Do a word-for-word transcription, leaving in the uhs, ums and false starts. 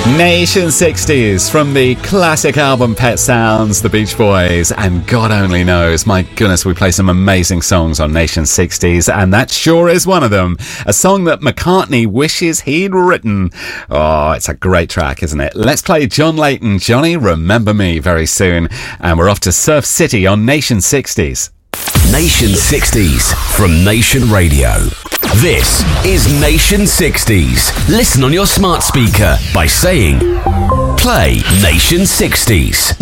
Nation sixties from the classic album Pet Sounds, The Beach Boys, and God only knows. My goodness, we play some amazing songs on Nation sixties, and that sure is one of them. A song that McCartney wishes he'd written. Oh, it's a great track, isn't it? Let's play John Layton, Johnny Remember Me, very soon, and we're off to Surf City on Nation sixties. Nation sixties from Nation Radio. This is Nation sixties. Listen on your smart speaker by saying, play Nation sixties.